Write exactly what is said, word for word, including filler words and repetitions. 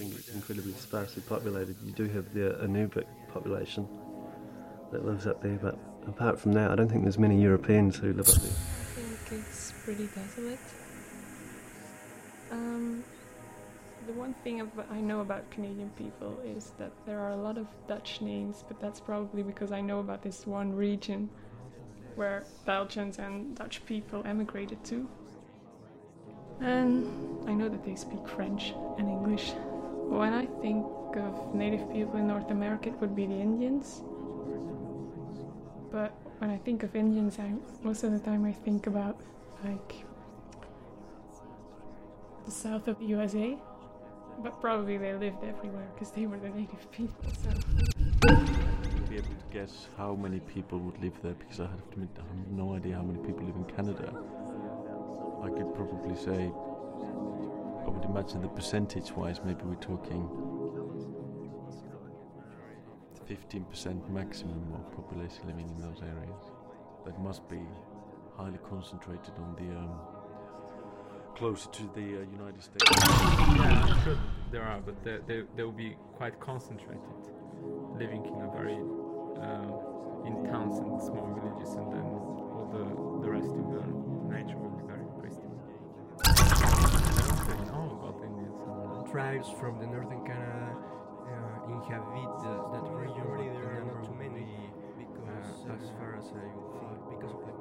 think it's incredibly sparsely populated. You do have the Inupiaq population that lives up there, but apart from that, I don't think there's many Europeans who live up there. I think it's pretty desolate. Um, the one thing ab- I know about Canadian people is that there are a lot of Dutch names, but that's probably because I know about this one region where Belgians and Dutch people emigrated to. And I know that they speak French and English. When I think of native people in North America, it would be the Indians. But when I think of Indians, I, most of the time I think about like the south of the U S A. But probably they lived everywhere because they were the native people. So. To be able to guess how many people would live there, because I have to admit I have no idea how many people live in Canada. I could probably say, I would imagine that percentage-wise, maybe we're talking fifteen percent maximum of population living in those areas. That must be highly concentrated on the um, closer to the uh, United States. Yeah, I'm sure there are, but they, they, they will be quite concentrated, living in a very uh, in towns and small villages, and then all the, the rest of the nature will be very pristine. I don't really know about the Indians. And tribes from the northern Canada uh, inhabit uh, that region, but there are not too many, because uh, as far as I think, because of the